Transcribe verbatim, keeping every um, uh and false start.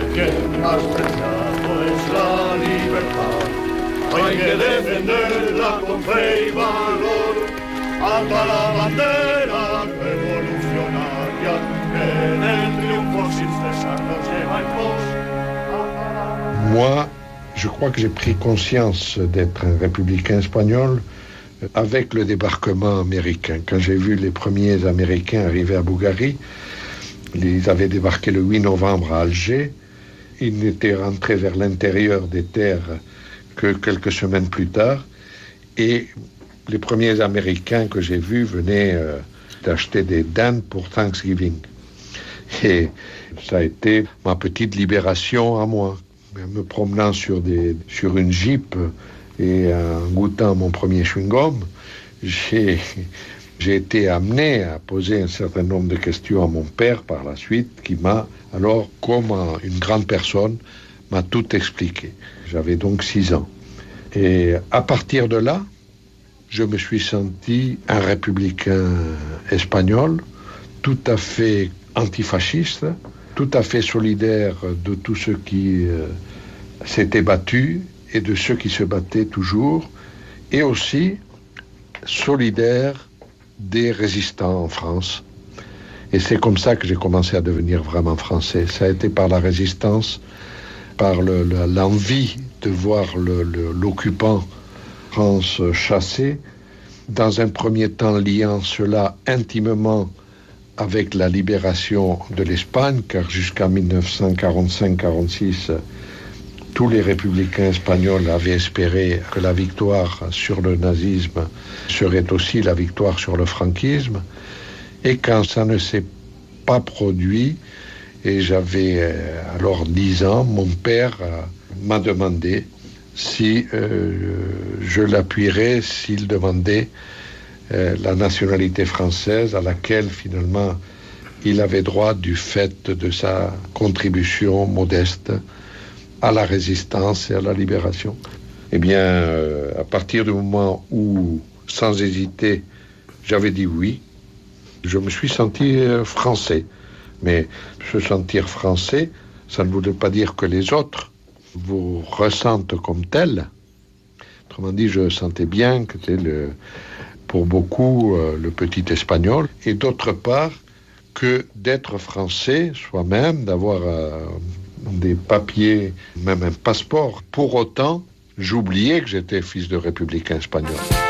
que más preciado es la libertad. Hay que defenderla con fe y valor, hasta la bandera revolucionaria que en el triunfo sin cesar nos lleva en pos. Moi, je crois que j'ai pris conscience d'être un républicain espagnol avec le débarquement américain. Quand j'ai vu les premiers Américains arriver à Bougari, ils avaient débarqué le huit novembre à Alger. Ils n'étaient rentrés vers l'intérieur des terres que quelques semaines plus tard. Et les premiers Américains que j'ai vus venaient euh, d'acheter des dindes pour Thanksgiving. Et ça a été ma petite libération à moi. Me promenant sur, des, sur une Jeep et en goûtant mon premier chewing-gum, j'ai, j'ai été amené à poser un certain nombre de questions à mon père par la suite, qui m'a, alors, comme une grande personne, m'a tout expliqué. J'avais donc six ans. Et à partir de là, je me suis senti un républicain espagnol, tout à fait antifasciste, tout à fait solidaire de tous ceux qui euh, s'étaient battus et de ceux qui se battaient toujours, et aussi solidaire des résistants en France. Et c'est comme ça que j'ai commencé à devenir vraiment français. Ça a été par la résistance, par le, le, l'envie de voir le, le, l'occupant France chassé, dans un premier temps liant cela intimement avec la libération de l'Espagne, car jusqu'en dix-neuf cent quarante-cinq quarante-six, tous les républicains espagnols avaient espéré que la victoire sur le nazisme serait aussi la victoire sur le franquisme. Et quand ça ne s'est pas produit, et j'avais alors dix ans, mon père m'a demandé si euh, je l'appuierais s'il demandait Euh, la nationalité française à laquelle finalement il avait droit du fait de sa contribution modeste à la résistance et à la libération. Eh bien, euh, à partir du moment où, sans hésiter, j'avais dit oui, je me suis senti euh, français. Mais se sentir français, ça ne voulait pas dire que les autres vous ressentent comme tel. Autrement dit, je sentais bien que c'était le... pour beaucoup, euh, le petit espagnol, et d'autre part, que d'être français soi-même, d'avoir euh, des papiers, même un passeport. Pour autant, j'oubliais que j'étais fils de républicain espagnol.